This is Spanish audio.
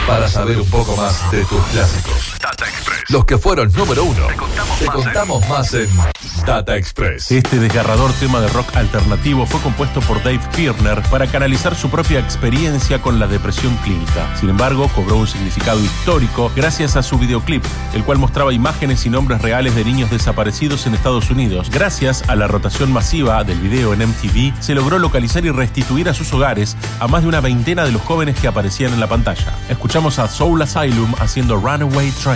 Para saber un poco más de tus clásicos. Data Express. Los que fueron número uno. Te contamos más en Data Express. Este desgarrador tema de rock alternativo fue compuesto por Dave Pirner para canalizar su propia experiencia con la depresión clínica. Sin embargo, cobró un significado histórico gracias a su videoclip, el cual mostraba imágenes y nombres reales de niños desaparecidos en Estados Unidos. Gracias a la rotación masiva del video en MTV, se logró localizar y restituir a sus hogares a más de una veintena de los jóvenes que aparecían en la pantalla. Escuchamos a Soul Asylum haciendo Runaway Train.